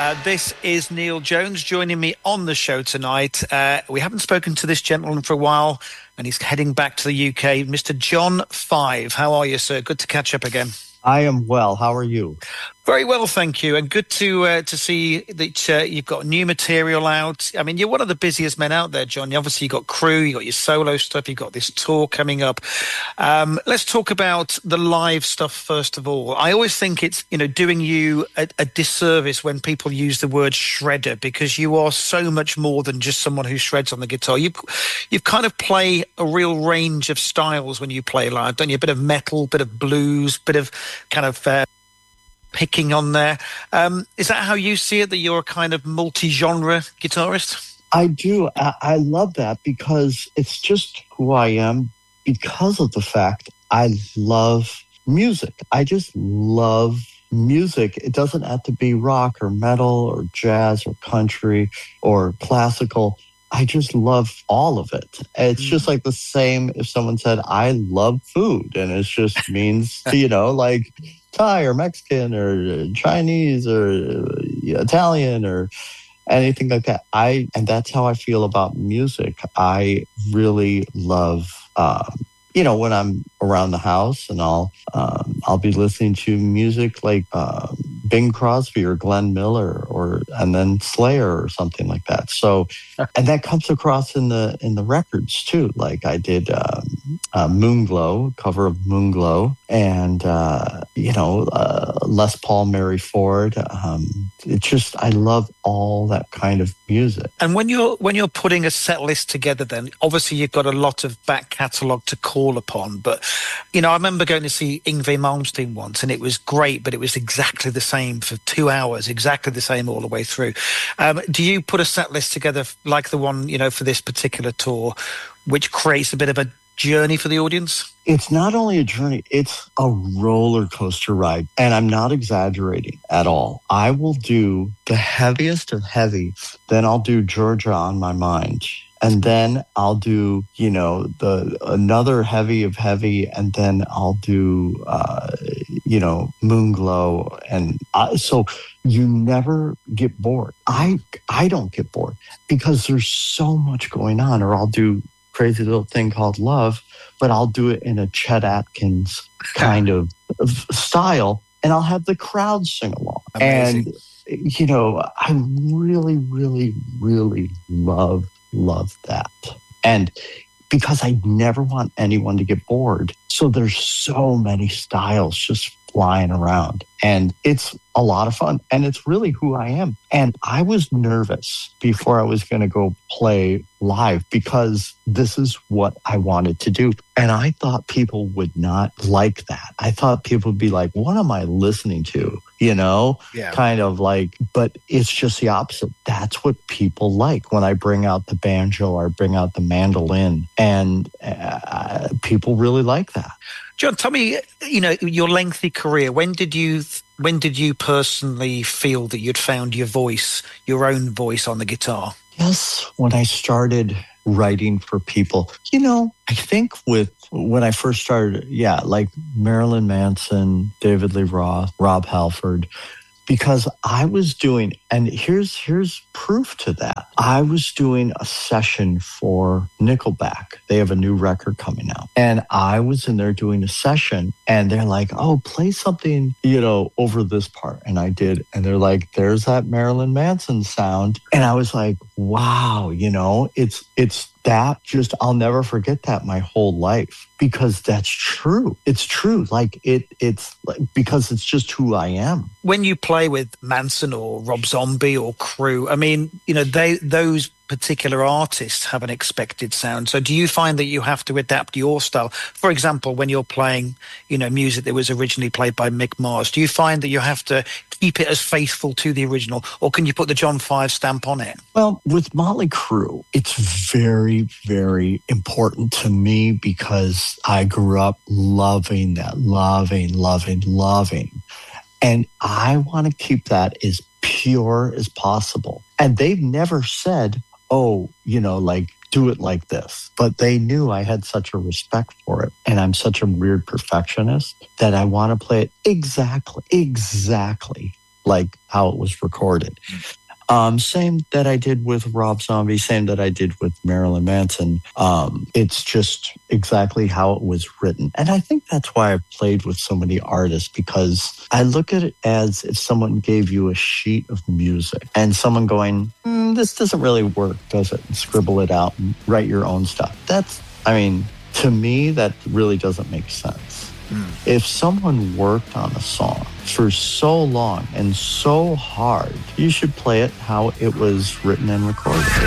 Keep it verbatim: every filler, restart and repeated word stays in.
Uh, this is Neil Jones joining me on the show tonight. Uh, we haven't spoken to this gentleman for a while, and he's heading back to the U K. Mister John Five. How are you, sir? Good to catch up again. I am well. How are you? Very well, thank you. And good to uh, to see that uh, you've got new material out. I mean, you're one of the busiest men out there, John. Obviously, you've got Crew, you've got your solo stuff, you've got this tour coming up. Um, let's talk about the live stuff first of all. I always think it's, you know, doing you a, a disservice when people use the word shredder, because you are so much more than just someone who shreds on the guitar. You you've kind of play a real range of styles when you play live, don't you? A bit of metal, bit of blues, bit of kind of... Uh, picking on there. Um, is that how you see it, that you're a kind of multi-genre guitarist? I do. I, I love that because it's just who I am, because of the fact I love music. I just love music. It doesn't have to be rock or metal or jazz or country or classical. I just love all of it. It's mm. just like the same if someone said, I love food. And it just means, you know, like Thai or Mexican or Chinese or Italian or anything like that. I and that's how I feel about music. I really love, um, you know, when I'm around the house and I'll um, I'll be listening to music like uh, Bing Crosby or Glenn Miller or and then Slayer or something like that. So, and that comes across in the in the records too. Like I did um, uh, Moonglow, cover of Moonglow, and uh, you know uh, Les Paul, Mary Ford. Um, it's just I love all that kind of music. And when you're when you're putting a set list together, then obviously you've got a lot of back catalogue to call upon. But you know, I remember going to see Yngwie Malmsteen once, and it was great, but it was exactly the same for two hours, exactly the same all the way through. Um, do you put a set list together like the one, you know, for this particular tour, which creates a bit of a journey for the audience? It's not only a journey, it's a roller coaster ride. And I'm not exaggerating at all. I will do the heaviest of heavy, then I'll do Georgia on My Mind. And then I'll do, you know, the another heavy of heavy, and then I'll do, uh, you know, Moonglow. And I, so you never get bored. I I don't get bored because there's so much going on. Or I'll do Crazy Little Thing Called Love, but I'll do it in a Chet Atkins kind of, of style, and I'll have the crowd sing along. Amazing. And, you know, I really, really, really love love that. And because I never want anyone to get bored. So there's so many styles just flying around. And it's a lot of fun. And it's really who I am. And I was nervous before I was going to go play live because this is what I wanted to do. And I thought people would not like that. I thought people would be like, what am I listening to? You know, yeah. Kind of like, but it's just the opposite. That's what people like when I bring out the banjo or bring out the mandolin. And uh, people really like that. John, tell me, you know, your lengthy career, when did you when did you personally feel that you'd found your voice, your own voice on the guitar? Yes, when I started writing for people. You know, I think with when I first started, yeah, like Marilyn Manson, David Lee Roth, Rob Halford, because I was doing, and here's here's proof to that. I was doing a session for Nickelback. They have a new record coming out. And I was in there doing a session, and they're like, oh, play something, you know, over this part. And I did. And they're like, there's that Marilyn Manson sound. And I was like, wow, you know, it's it's that just, I'll never forget that my whole life, because that's true. It's true. Like it, it's like, because it's just who I am. When you play with Manson or Rob Zombie or Crew, I mean, you know, they, those particular artists have an expected sound. So do you find that you have to adapt your style? For example, when you're playing, you know, music that was originally played by Mick Mars, do you find that you have to keep it as faithful to the original, or can you put the John Five stamp on it? Well, with Motley Crue, it's very, very important to me because I grew up loving that, loving, loving, loving. And I want to keep that as pure as possible. And they've never said, oh, you know, like, do it like this. But they knew I had such a respect for it. And I'm such a weird perfectionist that I want to play it exactly, exactly like how it was recorded. Um, same that I did with Rob Zombie, same that I did with Marilyn Manson. Um, it's just exactly how it was written. And I think that's why I've played with so many artists, because I look at it as if someone gave you a sheet of music and someone going, mm, this doesn't really work, does it? And scribble it out and write your own stuff. That's, I mean, to me, that really doesn't make sense. If someone worked on a song for so long and so hard, you should play it how it was written and recorded.